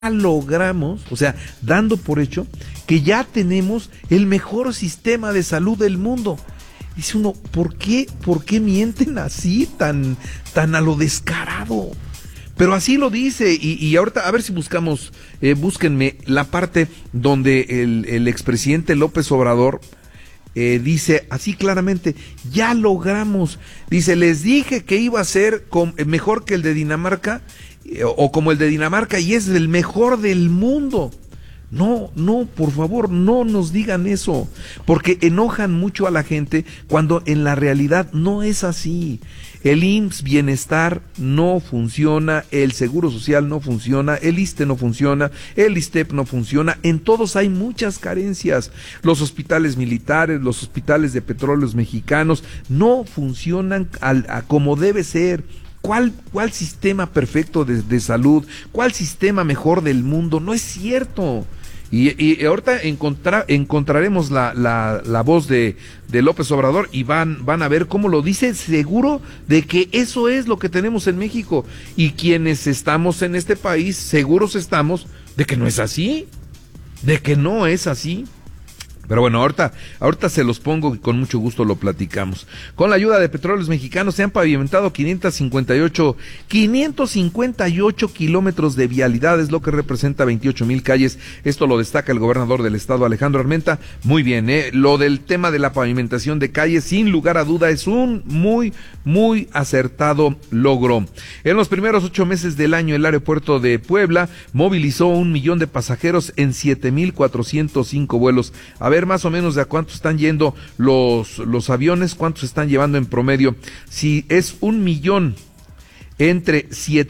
logramos, o sea, dando por hecho que ya tenemos el mejor sistema de salud del mundo. Dice uno, ¿por qué mienten así, tan a lo descarado? Pero así lo dice, y ahorita a ver si buscamos, búsquenme la parte donde el expresidente López Obrador dice así claramente, ya logramos, dice, les dije que iba a ser mejor que el de Dinamarca, o como el de Dinamarca, y es el mejor del mundo. No, por favor, no nos digan eso, porque enojan mucho a la gente cuando en la realidad no es así. El IMSS Bienestar no funciona, el Seguro Social no funciona, el ISSSTE no funciona, el ISSSTEP no funciona, en todos hay muchas carencias. Los hospitales militares, los hospitales de petróleos mexicanos no funcionan como debe ser. ¿Cuál sistema perfecto de salud? ¿Cuál sistema mejor del mundo? No es cierto. Y ahorita encontraremos la voz de López Obrador y van a ver cómo lo dice, seguro de que eso es lo que tenemos en México. Y quienes estamos en este país, seguros estamos de que no es así, Pero bueno, ahorita se los pongo y con mucho gusto lo platicamos. Con la ayuda de Petróleos Mexicanos se han pavimentado 558 kilómetros de vialidades, lo que representa 28,000 calles. Esto lo destaca el gobernador del estado, Alejandro Armenta. Muy bien, lo del tema de la pavimentación de calles, sin lugar a duda, es un muy acertado logro. En los primeros 8 meses del año, el aeropuerto de Puebla movilizó 1 millón de pasajeros en 7,405 vuelos. A ver más o menos de a cuánto están yendo los aviones, cuántos están llevando en promedio. Si es 1 millón entre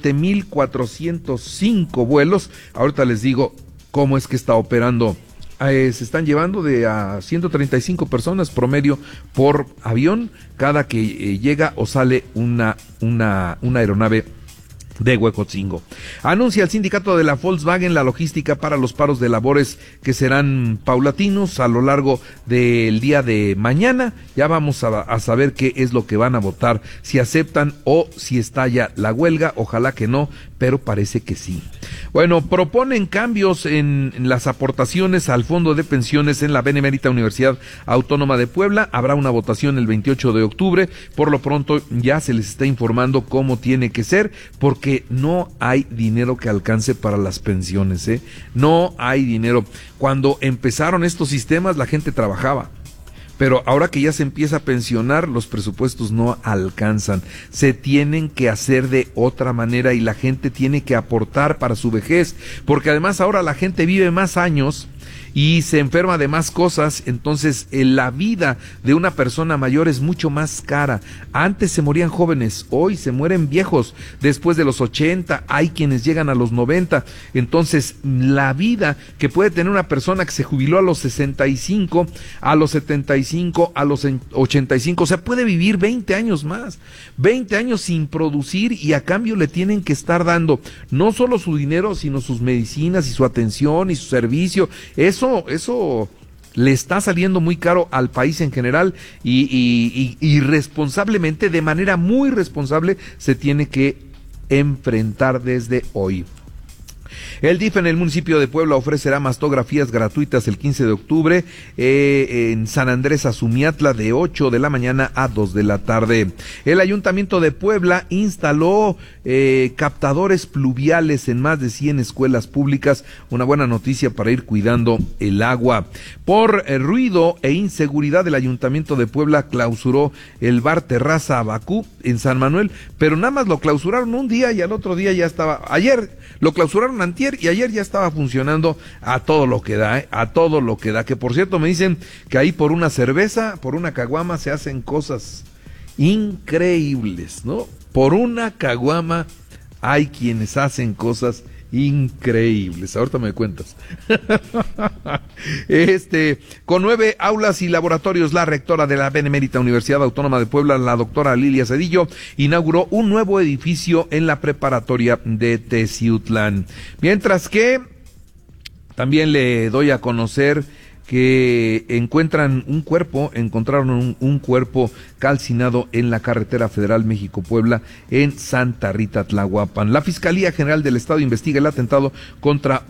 7,405 vuelos, ahorita les digo cómo es que está operando. Se están llevando de a 135 personas promedio por avión cada que llega o sale una aeronave de Huejotzingo. Anuncia el sindicato de la Volkswagen la logística para los paros de labores que serán paulatinos a lo largo del día de mañana. Ya vamos a saber qué es lo que van a votar, si aceptan o si estalla la huelga. Ojalá que no, pero parece que sí. Bueno, proponen cambios en las aportaciones al fondo de pensiones en la Benemérita Universidad Autónoma de Puebla. Habrá una votación el 28 de octubre. Por lo pronto ya se les está informando cómo tiene que ser, porque no hay dinero que alcance para las pensiones, no hay dinero. Cuando empezaron estos sistemas la gente trabajaba, pero ahora que ya se empieza a pensionar, los presupuestos no alcanzan. Se tienen que hacer de otra manera y la gente tiene que aportar para su vejez, porque además ahora la gente vive más años y se enferma de más cosas, entonces la vida de una persona mayor es mucho más cara. Antes se morían jóvenes, hoy se mueren viejos, después de los 80, hay quienes llegan a los 90, entonces la vida que puede tener una persona que se jubiló a los 65, a los 75, a los 85, o sea, puede vivir 20 años más, 20 años sin producir, y a cambio le tienen que estar dando no solo su dinero, sino sus medicinas y su atención y su servicio. Eso le está saliendo muy caro al país en general, y responsablemente, de manera muy responsable, se tiene que enfrentar desde hoy. El DIF en el municipio de Puebla ofrecerá mastografías gratuitas el 15 de octubre en San Andrés Azumiatla, de 8 de la mañana a 2 de la tarde. El Ayuntamiento de Puebla instaló captadores pluviales en más de 100 escuelas públicas, una buena noticia para ir cuidando el agua. Por ruido e inseguridad, el Ayuntamiento de Puebla clausuró el bar Terraza Abacú en San Manuel, pero nada más lo clausuraron un día y al otro día ya estaba, ayer lo clausuraron antier y ayer ya estaba funcionando a todo lo que da, a todo lo que da, que por cierto me dicen que ahí por una cerveza, por una caguama se hacen cosas increíbles, ¿no? Por una caguama hay quienes hacen cosas increíbles. Ahorita me cuentas. Con 9 aulas y laboratorios, la rectora de la Benemérita Universidad Autónoma de Puebla, la doctora Lilia Cedillo, inauguró un nuevo edificio en la preparatoria de Teciutlán. Mientras que también le doy a conocer que encontraron un cuerpo calcinado en la carretera federal México-Puebla en Santa Rita, Tlahuapan. La Fiscalía General del Estado investiga el atentado contra